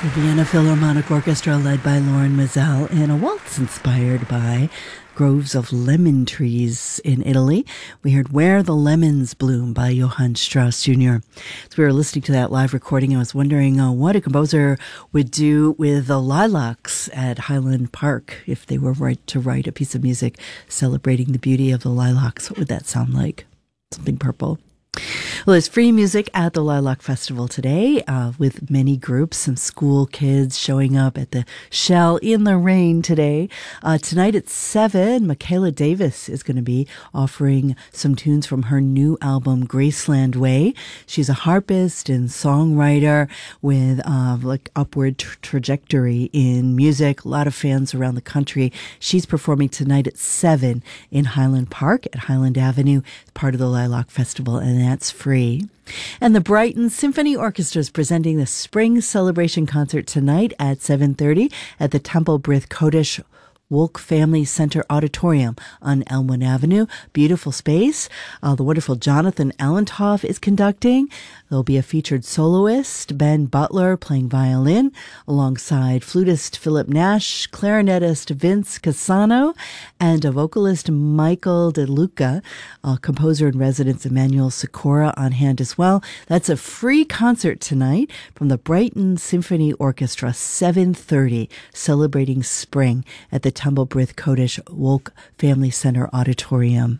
Vienna Philharmonic Orchestra led by Lauren Mazel in a waltz inspired by groves of lemon trees in Italy. We heard Where the Lemons Bloom by Johann Strauss Jr. As we were listening to that live recording, I was wondering what a composer would do with the lilacs at Highland Park if they were to write a piece of music celebrating the beauty of the lilacs. What would that sound like? Something purple. Well, there's free music at the Lilac Festival today with many groups, some school kids showing up at the Shell in the rain today. Tonight at 7, Michaela Davis is going to be offering some tunes from her new album, Graceland Way. She's a harpist and songwriter with upward trajectory in music. A lot of fans around the country. She's performing tonight at 7 in Highland Park at Highland Avenue, part of the Lilac Festival, and that's free. And the Brighton Symphony Orchestra is presenting the Spring Celebration Concert tonight at 7:30 at the Temple Brith Kodesh Wolk Family Center Auditorium on Elmwood Avenue. Beautiful space. The wonderful Jonathan Allentoff is conducting. There'll be a featured soloist, Ben Butler, playing violin, alongside flutist Philip Nash, clarinetist Vince Casano, and a vocalist Michael DeLuca, composer in residence Emmanuel Sikora on hand as well. That's a free concert tonight from the Brighton Symphony Orchestra, 7:30, celebrating spring at the Temple Brith Kodesh Wolk Family Center Auditorium.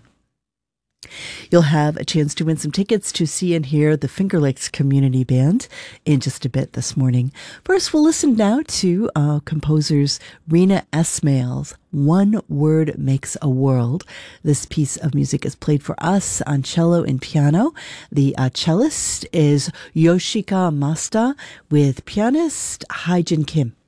You'll have a chance to win some tickets to see and hear the Finger Lakes Community Band in just a bit this morning. First, we'll listen now to composers Rena Esmail's One Word Makes a World. This piece of music is played for us on cello and piano. The cellist is Yoshika Masta with pianist Haijin Kim.